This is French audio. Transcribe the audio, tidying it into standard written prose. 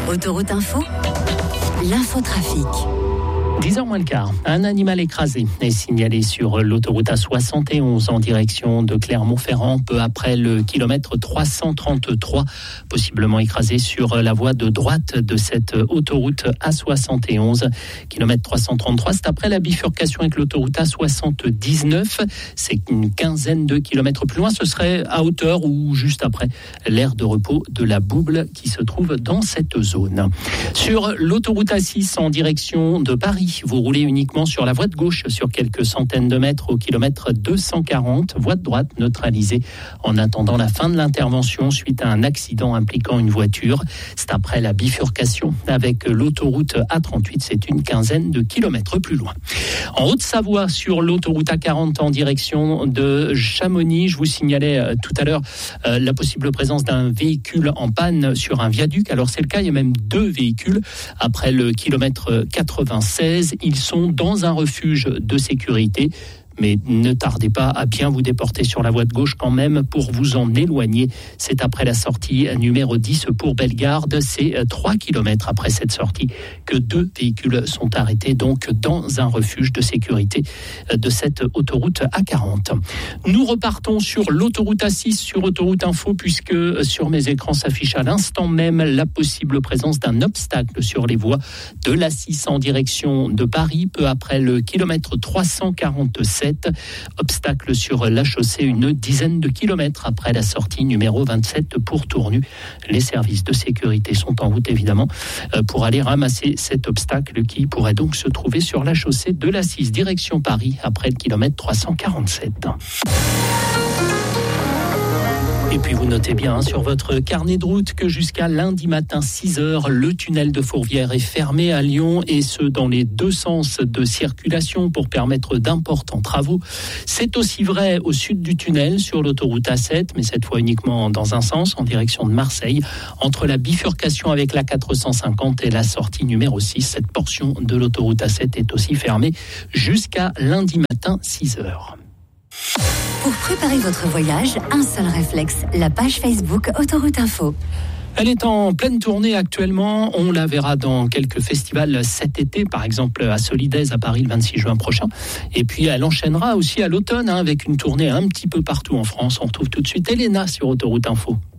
Autoroute Info, l'infotrafic. 10h moins le quart, un animal écrasé est signalé sur l'autoroute A71 en direction de Clermont-Ferrand, peu après le kilomètre 333, possiblement écrasé sur la voie de droite de cette autoroute A71. Kilomètre 333, c'est après la bifurcation avec l'autoroute A79, c'est une quinzaine de kilomètres plus loin, ce serait à hauteur ou juste après l'aire de repos de la Bouble qui se trouve dans cette zone. Sur l'autoroute A6 en direction de Paris, vous roulez uniquement sur la voie de gauche sur quelques centaines de mètres au kilomètre 240, voie de droite neutralisée en attendant la fin de l'intervention suite à un accident impliquant une voiture. C'est après la bifurcation avec l'autoroute A38, c'est une quinzaine de kilomètres plus loin. En Haute-Savoie, sur l'autoroute A40 en direction de Chamonix, je vous signalais tout à l'heure la possible présence d'un véhicule en panne sur un viaduc. Alors c'est le cas, il y a même deux véhicules après le kilomètre 96. Ils sont dans un refuge de sécurité. Mais ne tardez pas à bien vous déporter sur la voie de gauche quand même pour vous en éloigner. C'est après la sortie numéro 10 pour Bellegarde. C'est 3 km après cette sortie que deux véhicules sont arrêtés donc dans un refuge de sécurité de cette autoroute A40. Nous repartons sur l'autoroute A6 sur Autoroute Info puisque sur mes écrans s'affiche à l'instant même la possible présence d'un obstacle sur les voies de l'A6 en direction de Paris, peu après le kilomètre 347. Obstacle sur la chaussée, une dizaine de kilomètres après la sortie numéro 27 pour Tournu. Les services de sécurité sont en route évidemment pour aller ramasser cet obstacle qui pourrait donc se trouver sur la chaussée de l'A6 direction Paris après le kilomètre 347. Et puis vous notez bien sur votre carnet de route que jusqu'à lundi matin 6h, le tunnel de Fourvière est fermé à Lyon et ce dans les deux sens de circulation pour permettre d'importants travaux. C'est aussi vrai au sud du tunnel sur l'autoroute A7, mais cette fois uniquement dans un sens, en direction de Marseille, entre la bifurcation avec la 450 et la sortie numéro 6. Cette portion de l'autoroute A7 est aussi fermée jusqu'à lundi matin 6h. Pour préparer votre voyage, un seul réflexe, la page Facebook Autoroute Info. Elle est en pleine tournée actuellement. On la verra dans quelques festivals cet été, par exemple à Solidaise à Paris le 26 juin prochain. Et puis elle enchaînera aussi à l'automne avec une tournée un petit peu partout en France. On retrouve tout de suite Elena sur Autoroute Info.